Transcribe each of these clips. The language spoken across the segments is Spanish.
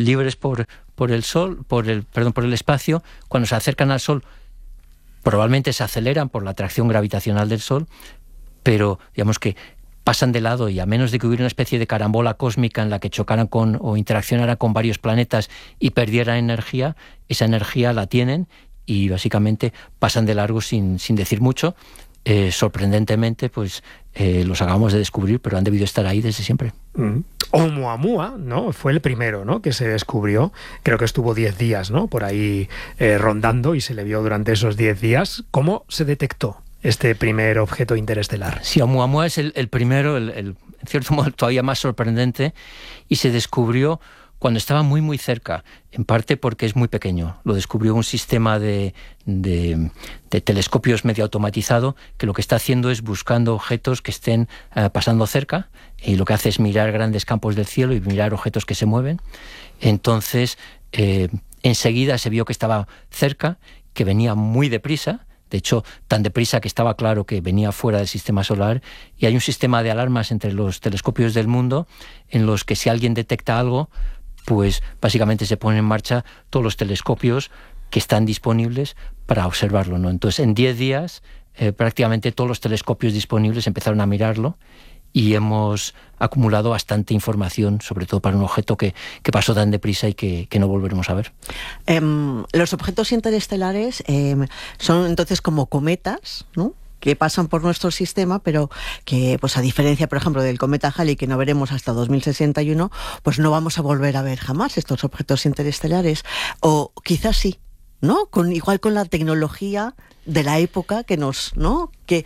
libres por el Sol, por el espacio. Cuando se acercan al Sol, probablemente se aceleran por la atracción gravitacional del Sol, pero digamos que pasan de lado, y a menos de que hubiera una especie de carambola cósmica en la que chocaran o interaccionaran con varios planetas y perdieran energía, esa energía la tienen y básicamente pasan de largo sin decir mucho. Sorprendentemente, pues los acabamos de descubrir, pero han debido estar ahí desde siempre. Oumuamua, ¿no? Fue el primero, ¿no?, que se descubrió. Creo que estuvo 10 días, ¿no?, por ahí rondando, y se le vio durante esos 10 días. ¿Cómo se detectó este primer objeto interestelar? Sí, Oumuamua es el primero, en cierto modo todavía más sorprendente, y se descubrió cuando estaba muy muy cerca, en parte porque es muy pequeño. Lo descubrió un sistema de telescopios medio automatizado, que lo que está haciendo es buscando objetos que estén pasando cerca, y lo que hace es mirar grandes campos del cielo y mirar objetos que se mueven. Entonces, enseguida se vio que estaba cerca, que venía muy deprisa. De hecho, tan deprisa que estaba claro que venía fuera del sistema solar, y hay un sistema de alarmas entre los telescopios del mundo en los que si alguien detecta algo, pues básicamente se ponen en marcha todos los telescopios que están disponibles para observarlo, ¿no? Entonces, en 10 días, prácticamente todos los telescopios disponibles empezaron a mirarlo, y hemos acumulado bastante información, sobre todo para un objeto que pasó tan deprisa y que no volveremos a ver. Los objetos interestelares son entonces como cometas, ¿no?, que pasan por nuestro sistema, pero que, pues a diferencia, por ejemplo, del cometa Halley, que no veremos hasta 2061, pues no vamos a volver a ver jamás estos objetos interestelares. O quizás sí, ¿no? Igual con la tecnología de la época que nos, ¿no?, que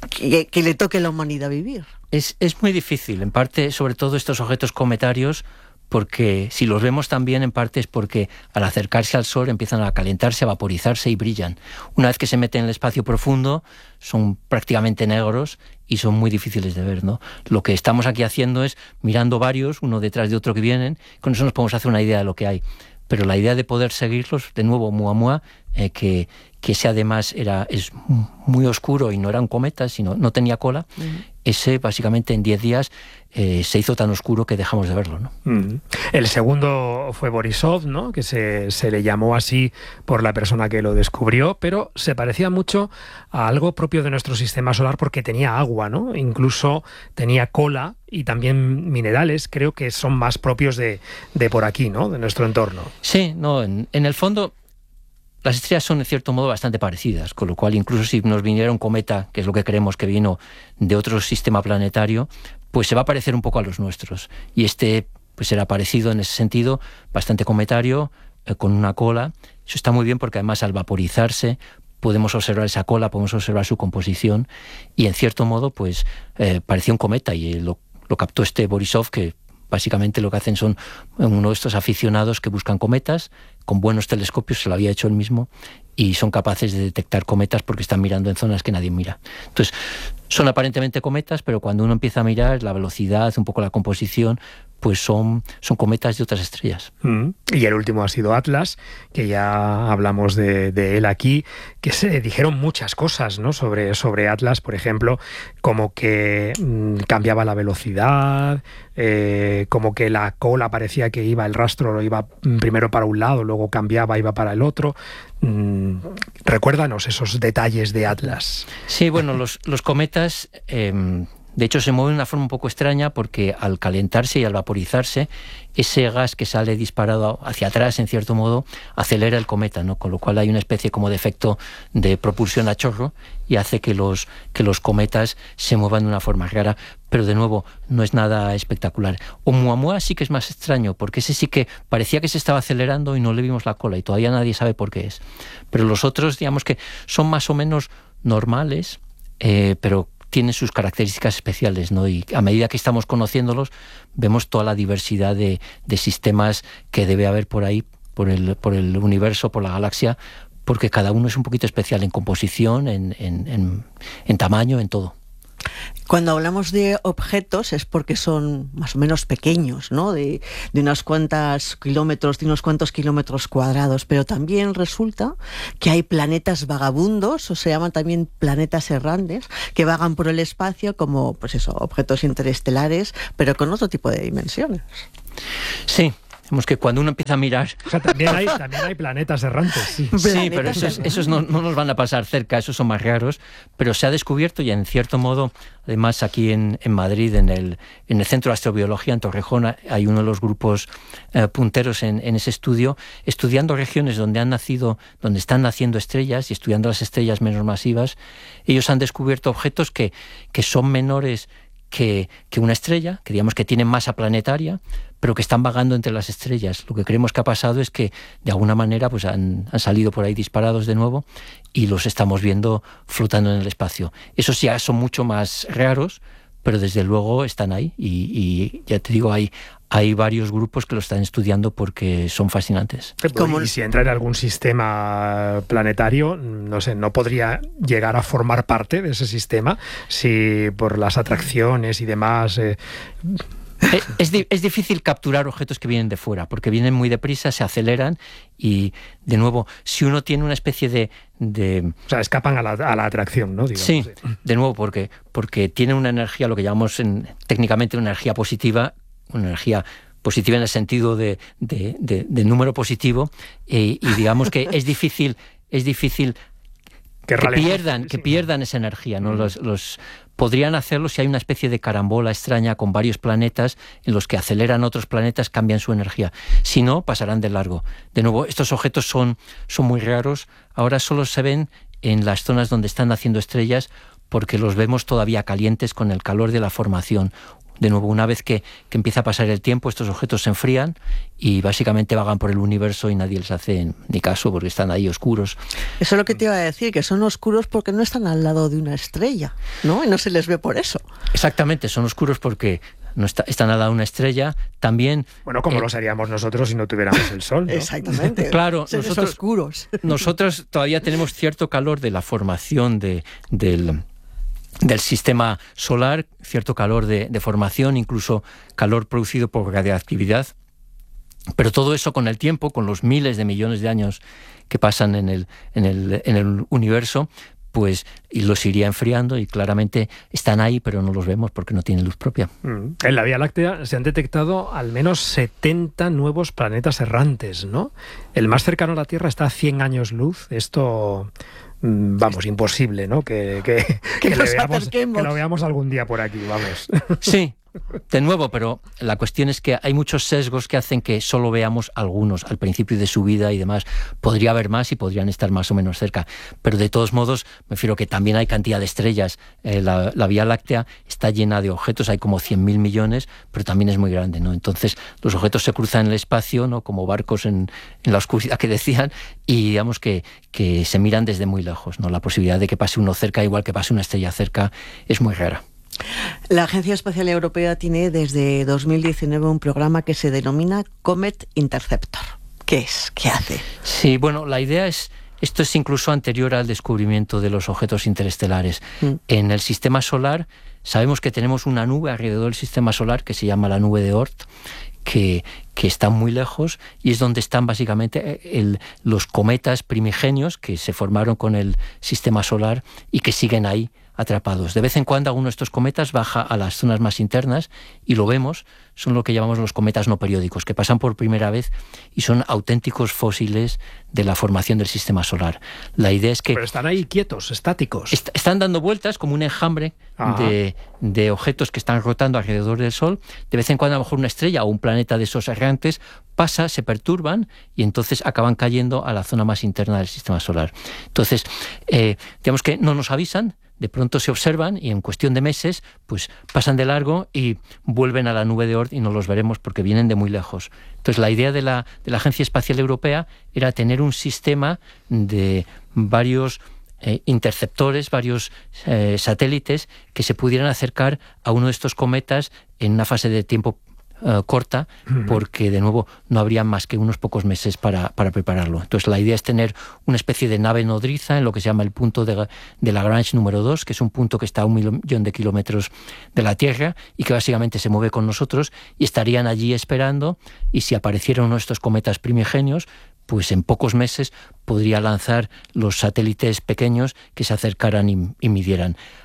le toque a la humanidad vivir. Es muy difícil, en parte, sobre todo estos objetos cometarios, porque si los vemos también, en parte es porque al acercarse al Sol empiezan a calentarse, a vaporizarse y brillan. Una vez que se meten en el espacio profundo, son prácticamente negros y son muy difíciles de ver, ¿no? Lo que estamos aquí haciendo es mirando varios, uno detrás de otro que vienen, con eso nos podemos hacer una idea de lo que hay. Pero la idea de poder seguirlos, de nuevo, Oumuamua, que ese además es muy oscuro y no era un cometa, sino no tenía cola, ese básicamente en 10 días se hizo tan oscuro que dejamos de verlo, ¿no? El segundo fue Borisov, ¿no?, que se le llamó así por la persona que lo descubrió, pero se parecía mucho a algo propio de nuestro sistema solar porque tenía agua, ¿no? Incluso tenía cola y también minerales, creo que son más propios de por aquí, ¿no?, de nuestro entorno. Sí, no, en el fondo las estrellas son, en cierto modo, bastante parecidas, con lo cual incluso si nos viniera un cometa, que es lo que creemos que vino de otro sistema planetario, pues se va a parecer un poco a los nuestros. Y este pues era parecido en ese sentido, bastante cometario, con una cola. Eso está muy bien porque además al vaporizarse podemos observar esa cola, podemos observar su composición, y en cierto modo pues parecía un cometa, y lo captó este Borisov, que básicamente lo que hacen son uno de estos aficionados que buscan cometas con buenos telescopios, se lo había hecho él mismo, y son capaces de detectar cometas porque están mirando en zonas que nadie mira. Entonces, son aparentemente cometas, pero cuando uno empieza a mirar la velocidad, un poco la composición, pues son cometas de otras estrellas. Y el último ha sido Atlas, que ya hablamos de él aquí, que se dijeron muchas cosas, ¿no?, sobre Atlas, por ejemplo, como que cambiaba la velocidad, como que la cola parecía que el rastro iba primero para un lado, luego cambiaba, iba para el otro. Recuérdanos esos detalles de Atlas. Sí, bueno, los cometas de hecho se mueven de una forma un poco extraña, porque al calentarse y al vaporizarse, ese gas que sale disparado hacia atrás, en cierto modo, acelera el cometa, ¿no? Con lo cual hay una especie como de efecto de propulsión a chorro, y hace que los cometas se muevan de una forma rara, pero de nuevo no es nada espectacular. Oumuamua sí que es más extraño, porque ese sí que parecía que se estaba acelerando y no le vimos la cola, y todavía nadie sabe por qué es. Pero los otros, digamos que son más o menos normales, pero tienen sus características especiales, ¿no? Y a medida que estamos conociéndolos, vemos toda la diversidad de sistemas que debe haber por ahí, por el universo, por la galaxia, porque cada uno es un poquito especial en composición, en tamaño, en todo. Cuando hablamos de objetos es porque son más o menos pequeños, ¿no?, de unos cuantos kilómetros cuadrados, pero también resulta que hay planetas vagabundos, o se llaman también planetas errantes, que vagan por el espacio como, pues eso, objetos interestelares, pero con otro tipo de dimensiones. Sí, Vemos que cuando uno empieza a mirar... O sea, también hay planetas errantes, sí. Sí, pero esos no nos van a pasar cerca, esos son más raros, pero se ha descubierto y en cierto modo, además aquí en Madrid, en el Centro de Astrobiología, en Torrejón, hay uno de los grupos punteros en ese estudio, estudiando regiones donde están naciendo estrellas y estudiando las estrellas menos masivas. Ellos han descubierto objetos que son menores que una estrella, que digamos que tienen masa planetaria, pero que están vagando entre las estrellas. Lo que creemos que ha pasado es que de alguna manera pues han salido por ahí disparados de nuevo y los estamos viendo flotando en el espacio. Esos ya son mucho más raros, pero desde luego están ahí y ya te digo, hay varios grupos que lo están estudiando porque son fascinantes. Y si entra en algún sistema planetario, no sé, ¿no podría llegar a formar parte de ese sistema si por las atracciones y demás... Es difícil capturar objetos que vienen de fuera, porque vienen muy deprisa, se aceleran y, de nuevo, si uno tiene una especie de... O sea, escapan a la atracción, ¿no? Digamos. Sí, de nuevo, porque tienen una energía, lo que llamamos técnicamente una energía positiva en el sentido de número positivo, y digamos que es difícil que pierdan esa energía, ¿no? Podrían hacerlo si hay una especie de carambola extraña con varios planetas en los que aceleran otros planetas, cambian su energía. Si no, pasarán de largo. De nuevo, estos objetos son muy raros. Ahora solo se ven en las zonas donde están naciendo estrellas porque los vemos todavía calientes con el calor de la formación. De nuevo, una vez que empieza a pasar el tiempo, estos objetos se enfrían y básicamente vagan por el universo y nadie les hace ni caso porque están ahí oscuros. Eso es lo que te iba a decir, que son oscuros porque no están al lado de una estrella, ¿no? Y no se les ve por eso. Exactamente, son oscuros porque no están al lado de una estrella. También... Bueno, como lo seríamos nosotros si no tuviéramos el Sol, ¿no? Exactamente. Claro, nosotros oscuros. Nosotros todavía tenemos cierto calor de la formación del sistema solar, cierto calor de formación, incluso calor producido por radioactividad. Pero todo eso con el tiempo, con los miles de millones de años que pasan en el universo, pues y los iría enfriando y claramente están ahí, pero no los vemos porque no tienen luz propia. En la Vía Láctea se han detectado al menos 70 nuevos planetas errantes, ¿no? El más cercano a la Tierra está a 100 años luz. Esto... Vamos, imposible, ¿no? Que lo veamos algún día por aquí, vamos. Sí, de nuevo, pero la cuestión es que hay muchos sesgos que hacen que solo veamos algunos al principio de su vida y demás. Podría haber más y podrían estar más o menos cerca, pero de todos modos, me refiero que también hay cantidad de estrellas. La Vía Láctea está llena de objetos, hay como 100.000 millones, pero también es muy grande, ¿no? Entonces, los objetos se cruzan en el espacio, ¿no? Como barcos en la oscuridad que decían, y digamos que se miran desde muy lejos, ¿no? La posibilidad de que pase uno cerca, igual que pase una estrella cerca, es muy rara. La Agencia Espacial Europea tiene desde 2019 un programa que se denomina Comet Interceptor. ¿Qué es? ¿Qué hace? Sí, bueno, la idea es... Esto es incluso anterior al descubrimiento de los objetos interestelares. En el sistema solar sabemos que tenemos una nube alrededor del sistema solar que se llama la nube de Oort, que está muy lejos y es donde están básicamente los cometas primigenios que se formaron con el sistema solar y que siguen ahí atrapados. De vez en cuando alguno de estos cometas baja a las zonas más internas y lo vemos, son lo que llamamos los cometas no periódicos, que pasan por primera vez y son auténticos fósiles de la formación del sistema solar. La idea es que... Pero están ahí quietos, estáticos. Están dando vueltas como un enjambre de objetos que están rotando alrededor del Sol. De vez en cuando a lo mejor una estrella o un planeta de esos errantes pasa, se perturban y entonces acaban cayendo a la zona más interna del sistema solar. Entonces, digamos que no nos avisan, de pronto se observan y en cuestión de meses pues pasan de largo y vuelven a la nube de Oort y no los veremos porque vienen de muy lejos. Entonces la idea de la Agencia Espacial Europea era tener un sistema de varios interceptores, varios satélites que se pudieran acercar a uno de estos cometas en una fase de tiempo corta, porque de nuevo no habría más que unos pocos meses para prepararlo. Entonces la idea es tener una especie de nave nodriza en lo que se llama el punto de Lagrange número 2, que es un punto que está a 1 millón de kilómetros de la Tierra y que básicamente se mueve con nosotros y estarían allí esperando, y si apareciera uno de estos cometas primigenios, pues en pocos meses podría lanzar los satélites pequeños que se acercaran y midieran.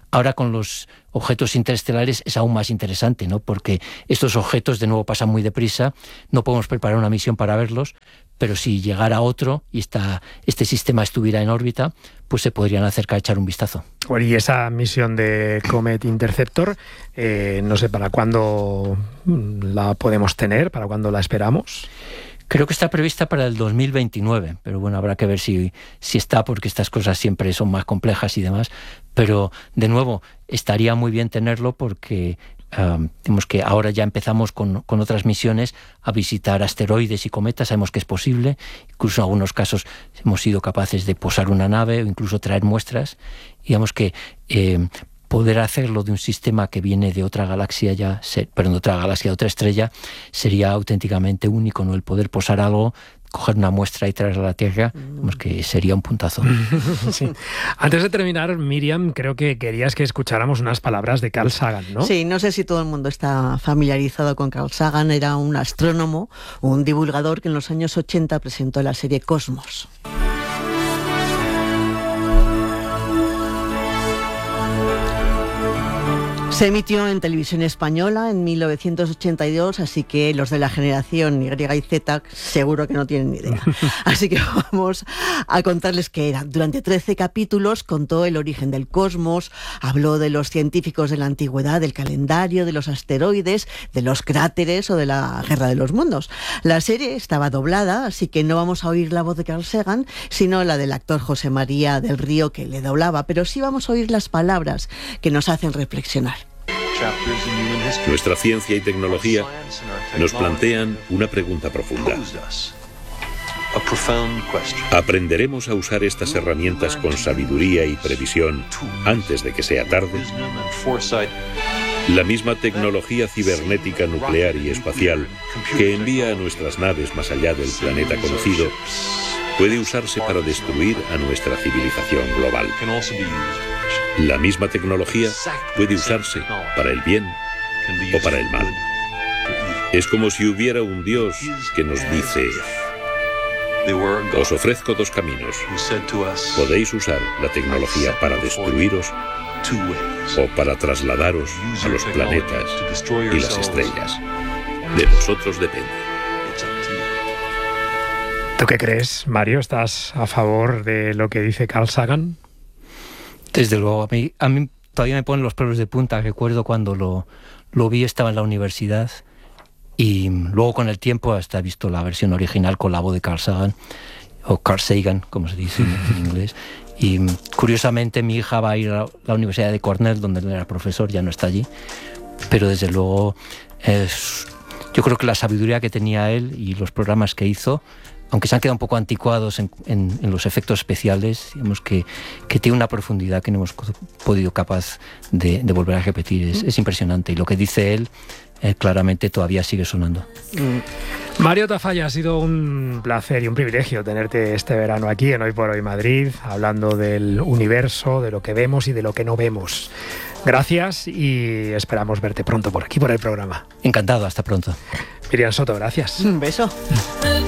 Ahora con los objetos interestelares es aún más interesante, ¿no? Porque estos objetos de nuevo pasan muy deprisa, no podemos preparar una misión para verlos, pero si llegara otro y este sistema estuviera en órbita, pues se podrían acercar a echar un vistazo. Bueno, y esa misión de Comet Interceptor, no sé para cuándo la podemos tener, para cuándo la esperamos. Creo que está prevista para el 2029, pero bueno, habrá que ver si está, porque estas cosas siempre son más complejas y demás. Pero, de nuevo, estaría muy bien tenerlo porque digamos que ahora ya empezamos con otras misiones a visitar asteroides y cometas, sabemos que es posible, incluso en algunos casos hemos sido capaces de posar una nave o incluso traer muestras. Digamos que poder hacerlo de un sistema que viene de otra galaxia de otra estrella, sería auténticamente único, ¿no? El poder posar algo, coger una muestra y traerla a la Tierra, digamos que sería un puntazo. Sí. Antes de terminar, Miriam, creo que querías que escucháramos unas palabras de Carl Sagan, ¿no? Sí, no sé si todo el mundo está familiarizado con Carl Sagan. Era un astrónomo, un divulgador que en los años 80 presentó la serie Cosmos. Se emitió en televisión española en 1982, así que los de la generación Y y Z seguro que no tienen ni idea. Así que vamos a contarles qué era. Durante 13 capítulos contó el origen del cosmos, habló de los científicos de la antigüedad, del calendario, de los asteroides, de los cráteres o de la Guerra de los Mundos. La serie estaba doblada, así que no vamos a oír la voz de Carl Sagan, sino la del actor José María del Río, que le doblaba, pero sí vamos a oír las palabras que nos hacen reflexionar. Nuestra ciencia y tecnología nos plantean una pregunta profunda. ¿Aprenderemos a usar estas herramientas con sabiduría y previsión antes de que sea tarde? La misma tecnología cibernética, nuclear y espacial que envía a nuestras naves más allá del planeta conocido puede usarse para destruir a nuestra civilización global. La misma tecnología puede usarse para el bien o para el mal. Es como si hubiera un Dios que nos dice: os ofrezco dos caminos. Podéis usar la tecnología para destruiros o para trasladaros a los planetas y las estrellas. De vosotros depende. ¿Tú qué crees, Mario? ¿Estás a favor de lo que dice Carl Sagan? Desde luego, a mí todavía me ponen los pelos de punta. Recuerdo cuando lo vi, estaba en la universidad, y luego con el tiempo hasta he visto la versión original con la voz de Carl Sagan, o Carl Sagan, como se dice en inglés. Y curiosamente mi hija va a ir a la Universidad de Cornell, donde él era profesor, ya no está allí, pero desde luego yo creo que la sabiduría que tenía él y los programas que hizo, aunque se han quedado un poco anticuados en los efectos especiales, digamos que tiene una profundidad que no hemos podido capaz de volver a repetir. Es impresionante, y lo que dice él claramente todavía sigue sonando. Mario Tafalla, ha sido un placer y un privilegio tenerte este verano aquí en Hoy por Hoy Madrid, hablando del universo, de lo que vemos y de lo que no vemos. Gracias, y esperamos verte pronto por aquí, por el programa. Encantado, hasta pronto. Miriam Soto, gracias. Un beso.